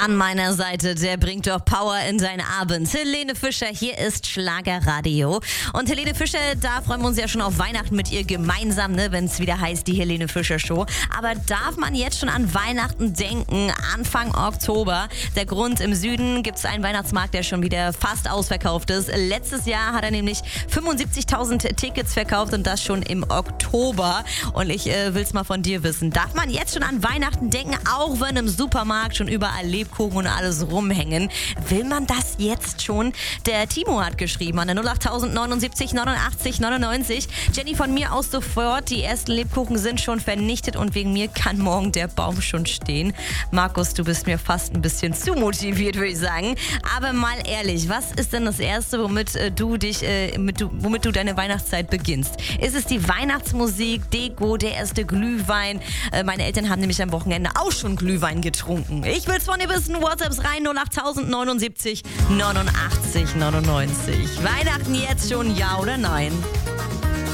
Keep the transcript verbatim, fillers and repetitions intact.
An meiner Seite, der bringt doch Power in deinen Abend. Helene Fischer, hier ist Schlagerradio. Und Helene Fischer, da freuen wir uns ja schon auf Weihnachten mit ihr gemeinsam, ne, wenn es wieder heißt, die Helene Fischer Show. Aber darf man jetzt schon an Weihnachten denken, Anfang Oktober? Der Grund, im Süden gibt es einen Weihnachtsmarkt, der schon wieder fast ausverkauft ist. Letztes Jahr hat er nämlich fünfundsiebzigtausend Tickets verkauft und das schon im Oktober. Und ich äh, will es mal von dir wissen. Darf man jetzt schon an Weihnachten denken, auch wenn im Supermarkt schon überall Lebkuchen und alles rumhängen? Will man das jetzt schon? Der Timo hat geschrieben an der null acht neunundsiebzig neunundachtzig neunundneunzig. Jenny, von mir aus sofort. Die ersten Lebkuchen sind schon vernichtet und wegen mir kann morgen der Baum schon stehen. Markus, du bist mir fast ein bisschen zu motiviert, würde ich sagen. Aber mal ehrlich, was ist denn das Erste, womit äh, du dich, äh, mit du, womit du deine Weihnachtszeit beginnst? Ist es die Weihnachtsmusik, Deko, der erste Glühwein? Äh, meine Eltern haben nämlich am Wochenende auch schon Glühwein getrunken. Ich will's von dir wissen. WhatsApps rein null acht neunundsiebzig neunundachtzig neunundneunzig. Weihnachten jetzt schon, ja oder nein?